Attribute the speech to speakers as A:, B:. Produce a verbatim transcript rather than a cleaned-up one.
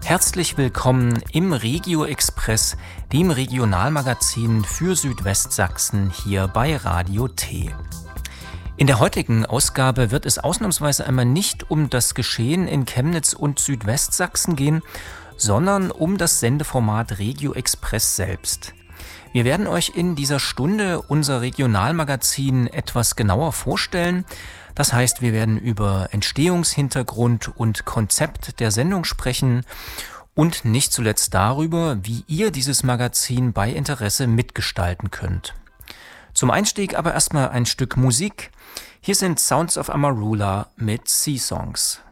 A: Herzlich willkommen im Regio Express, dem Regionalmagazin für Südwestsachsen hier bei Radio T. In der heutigen Ausgabe wird es ausnahmsweise einmal nicht um das Geschehen in Chemnitz und Südwestsachsen gehen, sondern um das Sendeformat Regio Express selbst. Wir werden euch in dieser Stunde unser Regionalmagazin etwas genauer vorstellen. Das heißt, wir werden über Entstehungshintergrund und Konzept der Sendung sprechen und nicht zuletzt darüber, wie ihr dieses Magazin bei Interesse mitgestalten könnt. Zum Einstieg aber erstmal ein Stück Musik. Hier sind Sounds of Amarula mit Sea Songs.